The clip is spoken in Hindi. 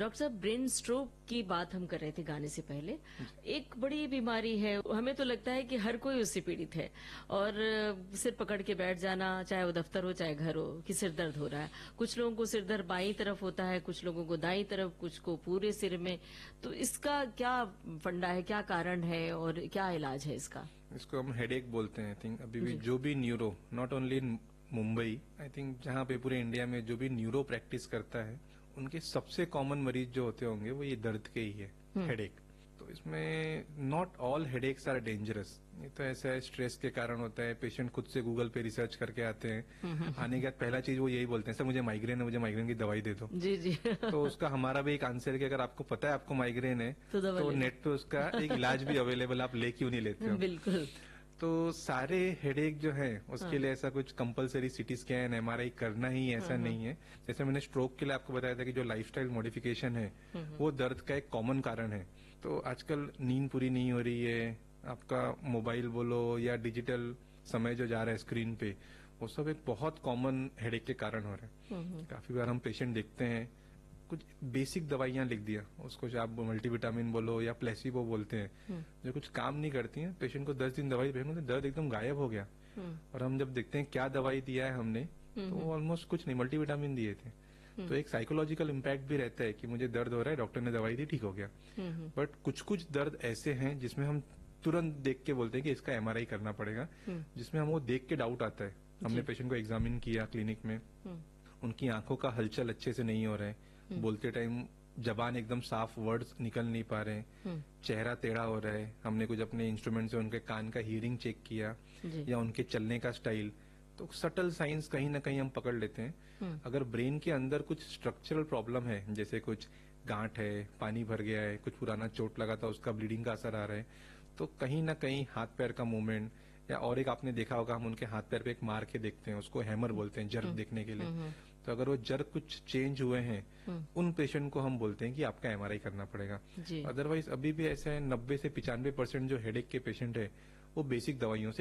डॉक्टर साहब, ब्रेन स्ट्रोक की बात हम कर रहे थे गाने से पहले। एक बड़ी बीमारी है, हमें तो लगता है कि हर कोई उससे पीड़ित है, और सिर पकड़ के बैठ जाना, चाहे वो दफ्तर हो चाहे घर हो, कि सिर दर्द हो रहा है। कुछ लोगों को सिर दर्द बाईं तरफ होता है, कुछ लोगों को दाईं तरफ, कुछ को पूरे सिर में। तो इसका क्या फंडा है, क्या कारण है और क्या इलाज है इसका? इसको हम हेडेक बोलते हैं। आई थिंक अभी भी जी। जो भी neuro, not only in Mumbai, I think जहाँ पे पूरे इंडिया में जो भी न्यूरो प्रैक्टिस करता है, उनके सबसे कॉमन मरीज जो होते होंगे वो ये दर्द के ही है, हेडेक। तो इसमें not all headaches are dangerous. ये तो ऐसा है, स्ट्रेस के कारण होता है। पेशेंट खुद से गूगल पे रिसर्च करके आते हैं, आने के बाद पहला चीज वो यही बोलते हैं, सर मुझे माइग्रेन है, मुझे माइग्रेन की दवाई दे दो। जी जी। तो उसका हमारा भी एक आंसर है कि अगर आपको पता है आपको माइग्रेन है तो दवा तो ले लो। नेट पे उसका एक इलाज भी अवेलेबल, आप ले क्यों नहीं लेते हो। बिल्कुल। तो सारे हेडेक जो है उसके लिए ऐसा कुछ कंपलसरी सीटी स्कैन एमआरआई करना ही ऐसा नहीं है। जैसे मैंने स्ट्रोक के लिए आपको बताया था कि जो लाइफस्टाइल मॉडिफिकेशन है वो दर्द का एक कॉमन कारण है। तो आजकल नींद पूरी नहीं हो रही है, आपका मोबाइल बोलो या डिजिटल समय जो जा रहा है स्क्रीन पे, वो सब एक बहुत कॉमन हेडेक के कारण हो रहा है। काफी बार हम पेशेंट देखते हैं, कुछ बेसिक दवाइयां लिख दिया उसको, जो आप मल्टीविटामिन बोलो या प्लेसिबो बोलते हैं, जो कुछ काम नहीं करती हैं। पेशेंट को 10 दिन दवाई भेजो, दर्द एकदम गायब हो गया। और हम जब देखते हैं क्या दवाई दिया है हमने, तो ऑलमोस्ट कुछ नहीं, मल्टीविटामिन दिए थे। तो एक साइकोलॉजिकल इम्पैक्ट भी रहता है कि मुझे दर्द हो रहा है, डॉक्टर ने दवाई दी, ठीक हो गया। बट कुछ कुछ दर्द ऐसे हैं जिसमें हम तुरंत देख के बोलते हैं कि इसका एमआरआई करना पड़ेगा, जिसमें हम वो देख के डाउट आता है। हमने पेशेंट को एग्जामिन किया क्लिनिक में, उनकी आंखों का हलचल अच्छे से नहीं हो रहा है, बोलते टाइम जबान एकदम साफ, वर्ड्स निकल नहीं पा रहे हैं, चेहरा टेढ़ा हो रहा है। हमने कुछ अपने इंस्ट्रूमेंट से उनके कान का हियरिंग चेक किया या उनके चलने का स्टाइल, तो सटल साइंस कहीं ना कहीं हम पकड़ लेते हैं। अगर ब्रेन के अंदर कुछ स्ट्रक्चरल प्रॉब्लम है, जैसे कुछ गांठ है, पानी भर गया है, कुछ पुराना चोट लगा था उसका ब्लीडिंग का असर आ रहा है, तो कहीं ना कहीं हाथ पैर का मूवमेंट, या और एक आपने देखा होगा, हम उनके हाथ पैर पे एक मार के देखते हैं, उसको हैमर बोलते हैं, जर्क देखने के लिए। तो अगर वो जर्क कुछ चेंज हुए हैं, उन पेशेंट को हम बोलते हैं कि आपका एमआरआई करना पड़ेगा। अदरवाइज अभी भी ऐसा है, 90 से 95% जो हेडेक के पेशेंट है वो बेसिक दवाइयों से